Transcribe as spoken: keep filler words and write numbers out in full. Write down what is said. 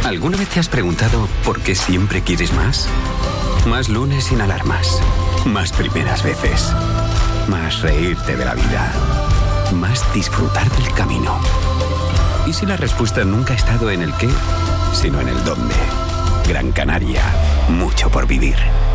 ¿Alguna vez te has preguntado por qué siempre quieres más? Más lunes sin alarmas. Más primeras veces. Más reírte de la vida. Más disfrutar del camino. ¿Y si la respuesta nunca ha estado en el qué, sino en el dónde? Gran Canaria. Mucho por vivir.